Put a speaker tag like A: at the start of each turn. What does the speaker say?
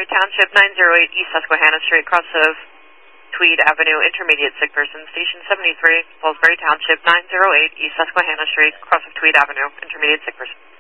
A: Salisbury Township, 908 East Susquehanna Street, cross of Tweed Avenue, intermediate sick person. Station 73, Salisbury Township, 908 East Susquehanna Street, cross of Tweed Avenue, intermediate sick person.